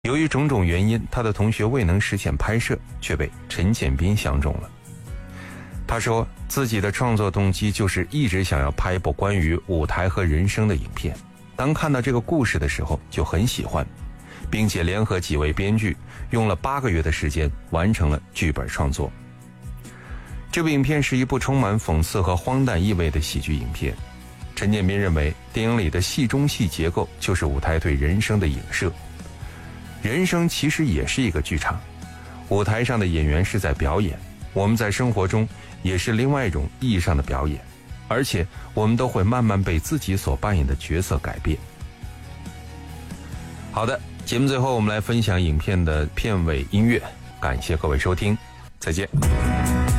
由于种种原因，他的同学未能实现拍摄，却被陈建斌相中了。他说自己的创作动机就是一直想要拍一部关于舞台和人生的影片，当看到这个故事的时候就很喜欢，并且联合几位编剧用了8个月的时间完成了剧本创作。这部影片是一部充满讽刺和荒诞意味的喜剧影片。陈建斌认为电影里的戏中戏结构就是舞台对人生的影射，人生其实也是一个剧场，舞台上的演员是在表演，我们在生活中也是另外一种意义上的表演，而且我们都会慢慢被自己所扮演的角色改变。好的，节目最后我们来分享影片的片尾音乐，感谢各位收听，再见。